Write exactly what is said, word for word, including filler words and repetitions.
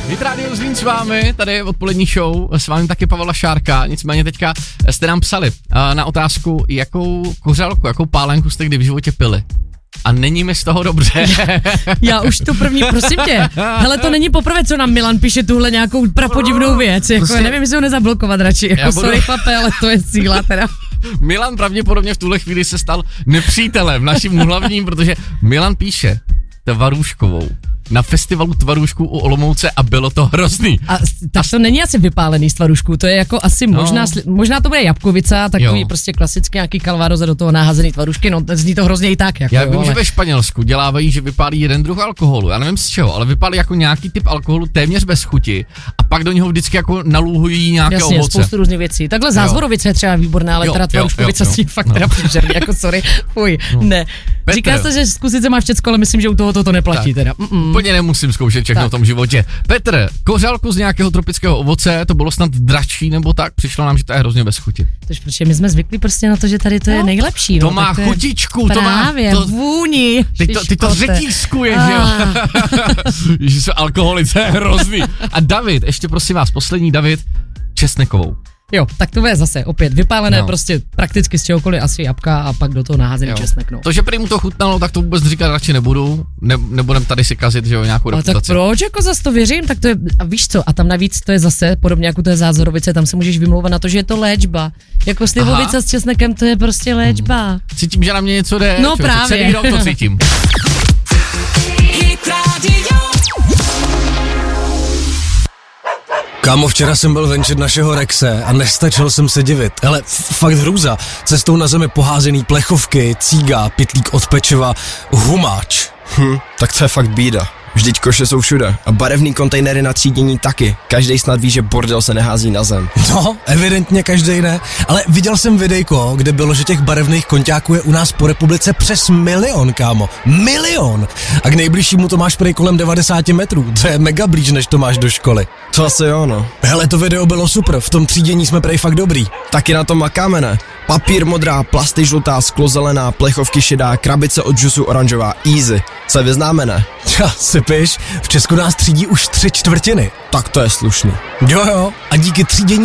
Hit Radio Zlín s vámi, tady je odpolední show, s vámi taky Pavel Šárka, nicméně teďka jste nám psali na otázku, jakou kořálku, jakou pálenku jste kdy v životě pili. A není mi z toho dobře. Já už tu první, prosím tě. Hele, to není poprvé, co nám Milan píše tuhle nějakou prapodivnou věc. Jako, prostě, nevím, jestli ho nezablokovat radši. Jako, budu... sorry chlape, ale to je síla teda. Milan pravděpodobně v tuhle chvíli se stal nepřítelem naším hlavním, protože Milan píše Tvarůškovou na festivalu Tvarůšků u Olomouce a bylo to hrozný. A tak to není asi vypálený z Tvarůšků, to je jako asi no. možná, možná to bude Jabkovica, takový jo. prostě klasický nějaký kalvároze do toho naházený Tvarůšky, no zní to hrozně i tak. Jako, Já vím, jo, ale... že ve Španělsku dělávají, že vypálí jeden druh alkoholu, já nevím z čeho, ale vypálí jako nějaký typ alkoholu téměř bez chuti a pak do něho vždycky jako naluhují nějaké Jasně, ovoce. spoustu různých věcí. Takhle Zázvorovice je třeba výborná, ale jo, teda Tvarůškovice s tím fakt no. teda příšerný, jako sorry, fuj, no. ne. Petr. Říká se, že zkusit se má všecko, ale myslím, že u toho to neplatí tak. teda. Mm-mm. Úplně nemusím zkoušet všechno tak. v tom životě. Petr, kořálku z nějakého tropického ovoce, to bylo snad dračí nebo tak, přišlo nám, že to je hrozně bez chuti. Tož protože my jsme zvyklí prostě na to, že tady to je no. nejlepší. To no, má to chutičku, to má to, vůni. Ty to, ty to řetízkuješ, ah. jo. Že jsou alkoholice, je hrozný. A David, ještě prosím vás, poslední David, česnekovou. Jo, tak to je zase opět vypálené no. prostě prakticky z čehokoliv, asi jabka a pak do toho naházený jo. česnek. No. To, že prý mu to chutnalo, tak to vůbec říkat radši nebudu, ne, nebudem tady si kazit, že jo, nějakou reputaci. Ale tak proč, jako zase to věřím, tak to je, a víš co, a tam navíc to je zase, podobně jako to je Zázorovice, tam se můžeš vymlouvat na to, že je to léčba. Jako slivovice s česnekem, to je prostě léčba. Hmm. Cítím, že na mě něco jde. No čo, právě. Celý rok to cítím. Kámo, včera jsem byl venčit našeho Rexe a nestačil jsem se divit. Hele, fakt hrůza. Cestou na zemi poházený plechovky, cíga, pytlík od pečiva, humáč. Hm, tak to je fakt bída. Vždyť koše jsou všude a barevný kontejnery na třídění taky. Každej snad ví, že bordel se nehází na zem. No, evidentně každej ne. Ale viděl jsem videjko, kde bylo, že těch barevných konťáků je u nás po republice přes milion, kámo. Milion! A k nejbližšímu to máš prej kolem devadesát metrů. To je mega blíž, než to máš do školy. To asi jo, no. Hele, to video bylo super, v tom třídění jsme prej fakt dobrý. Taky na tom makáme, ne? Papír modrá, plasty žlutá, sklo zelená, plechovky šedá, krabice od džusu oranžová, easy. Se vyznáme, ne? Ja, sypiš, v Česku nás třídí už tři čtvrtiny. Tak to je slušný. Jo jo, a díky třídění